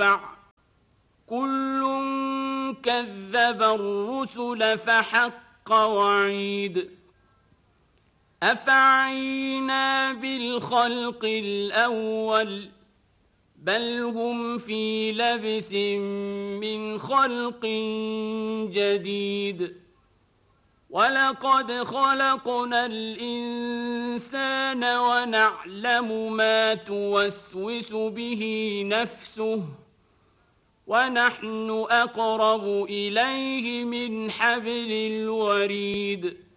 تَتَبَّعْ كُلٌّ كَذَّبَ الرُّسُلَ فَحَقَّ وَعِيدِ أَفَعَيِينَا بِالْخَلْقِ الْأَوَّلِ بَلْ هُمْ فِي لَبْسٍ مِّنْ خَلْقٍ جَدِيدٍ وَلَقَدْ خَلَقْنَا الْإِنسَانَ وَنَعْلَمُ مَا تُوَسْوِسُ بِهِ نَفْسُهُ وَنَحْنُ أَقْرَبُ إِلَيْهِ مِنْ حَبْلِ الْوَرِيدِ